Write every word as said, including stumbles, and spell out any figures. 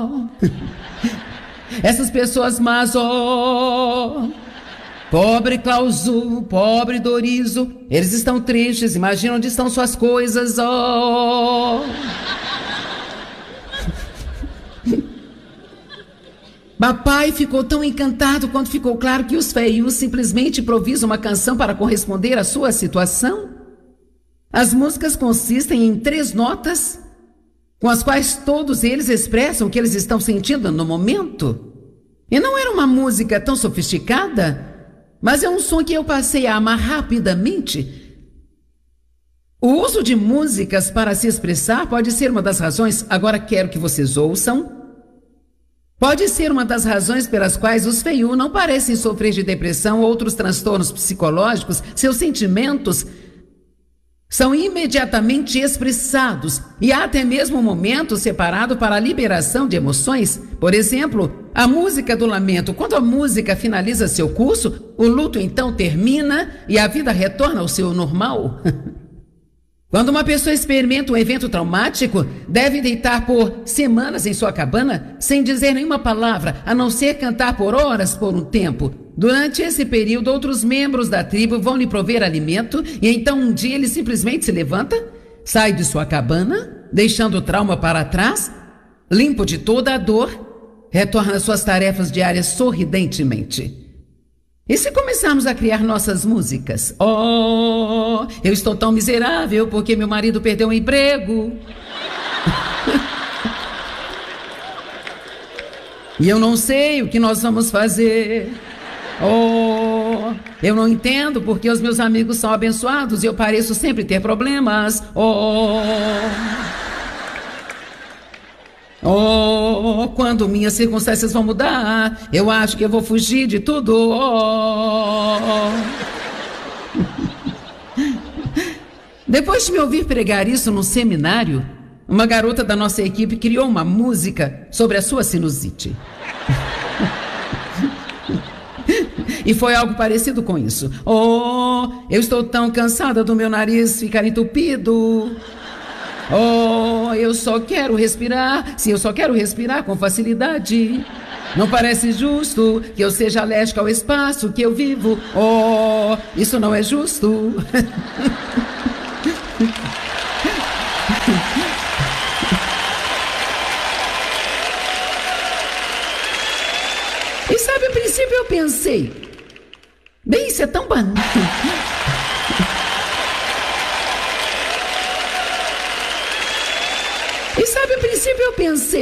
ó. Essas pessoas más, ó. Pobre Clausu, pobre Dorizo, eles estão tristes, imagina onde estão suas coisas, ó. Papai ficou tão encantado quando ficou claro que os feios simplesmente improvisam uma canção para corresponder à sua situação. As músicas consistem em três notas, com as quais todos eles expressam o que eles estão sentindo no momento. E não era uma música tão sofisticada, mas é um som que eu passei a amar rapidamente. O uso de músicas para se expressar pode ser uma das razões, agora quero que vocês ouçam, pode ser uma das razões pelas quais os feios não parecem sofrer de depressão ou outros transtornos psicológicos. Seus sentimentos são imediatamente expressados e há até mesmo um momento separado para a liberação de emoções. Por exemplo, a música do lamento. Quando a música finaliza seu curso, o luto então termina e a vida retorna ao seu normal. Quando uma pessoa experimenta um evento traumático, deve deitar por semanas em sua cabana sem dizer nenhuma palavra, a não ser cantar por horas por um tempo. Durante esse período, outros membros da tribo vão lhe prover alimento e então um dia ele simplesmente se levanta, sai de sua cabana, deixando o trauma para trás, limpo de toda a dor, retorna às suas tarefas diárias sorridentemente. E se começarmos a criar nossas músicas? Oh, eu estou tão miserável porque meu marido perdeu o emprego. E eu não sei o que nós vamos fazer. Oh, eu não entendo porque os meus amigos são abençoados e eu pareço sempre ter problemas. Oh, oh, quando minhas circunstâncias vão mudar, eu acho que eu vou fugir de tudo. Oh. Depois de me ouvir pregar isso num seminário, uma garota da nossa equipe criou uma música sobre a sua sinusite. E foi algo parecido com isso. Oh, eu estou tão cansada do meu nariz ficar entupido. Oh, eu só quero respirar. Sim, eu só quero respirar com facilidade. Não parece justo que eu seja alérgica ao espaço que eu vivo. Oh, isso não é justo. E sabe, a princípio eu pensei, bem, isso é tão banal. E sabe, a princípio eu pensei,